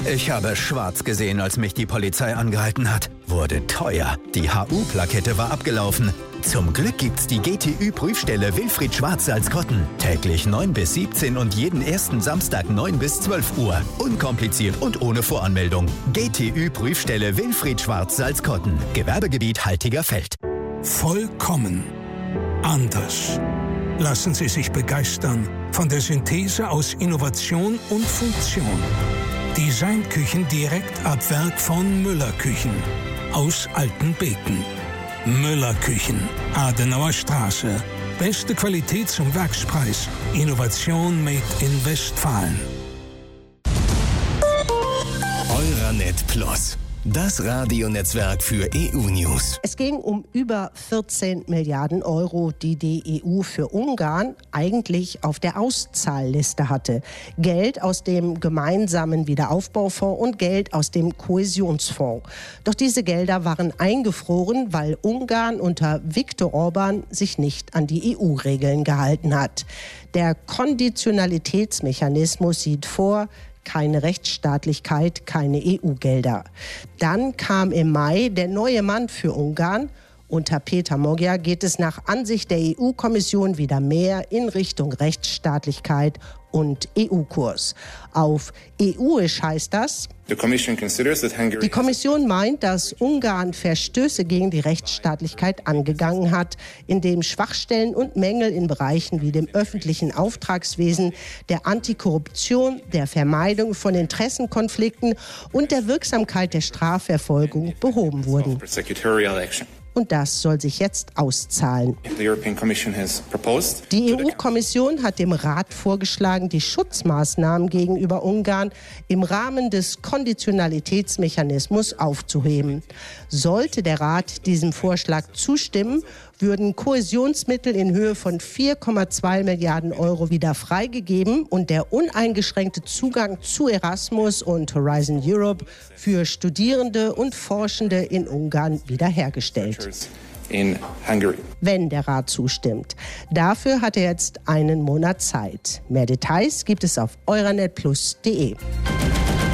Ich habe schwarz gesehen, als mich die Polizei angehalten hat. Wurde teuer. Die HU-Plakette war abgelaufen. Zum Glück gibt's die GTÜ-Prüfstelle Wilfried Schwarz-Salzkotten. Täglich 9 bis 17 und jeden ersten Samstag 9 bis 12 Uhr. Unkompliziert und ohne Voranmeldung. GTÜ-Prüfstelle Wilfried Schwarz-Salzkotten. Gewerbegebiet Haltiger Feld. Vollkommen anders. Lassen Sie sich begeistern von der Synthese aus Innovation und Funktion. Designküchen direkt ab Werk von Müller Küchen aus Altenbeken. Müller Küchen, Adenauer Straße. Beste Qualität zum Werkspreis. Innovation made in Westfalen. Euranet Plus. Das Radionetzwerk für EU-News. Es ging um über 14 Milliarden Euro, die die EU für Ungarn eigentlich auf der Auszahlliste hatte. Geld aus dem gemeinsamen Wiederaufbaufonds und Geld aus dem Kohäsionsfonds. Doch diese Gelder waren eingefroren, weil Ungarn unter Viktor Orbán sich nicht an die EU-Regeln gehalten hat. Der Konditionalitätsmechanismus sieht vor, keine Rechtsstaatlichkeit, keine EU-Gelder. Dann kam im Mai der neue Mann für Ungarn. Unter Peter Magyar geht es nach Ansicht der EU-Kommission wieder mehr in Richtung Rechtsstaatlichkeit und EU-Kurs. Auf EU-isch heißt das: Die Kommission meint, dass Ungarn Verstöße gegen die Rechtsstaatlichkeit angegangen hat, indem Schwachstellen und Mängel in Bereichen wie dem öffentlichen Auftragswesen, der Antikorruption, der Vermeidung von Interessenkonflikten und der Wirksamkeit der Strafverfolgung behoben wurden. Und das soll sich jetzt auszahlen. Die EU-Kommission hat dem Rat vorgeschlagen, die Schutzmaßnahmen gegenüber Ungarn im Rahmen des Konditionalitätsmechanismus aufzuheben. Sollte der Rat diesem Vorschlag zustimmen, würden Kohäsionsmittel in Höhe von 4,2 Milliarden Euro wieder freigegeben und der uneingeschränkte Zugang zu Erasmus und Horizon Europe für Studierende und Forschende in Ungarn wiederhergestellt. Wenn der Rat zustimmt. Dafür hat er jetzt einen Monat Zeit. Mehr Details gibt es auf euranetplus.de.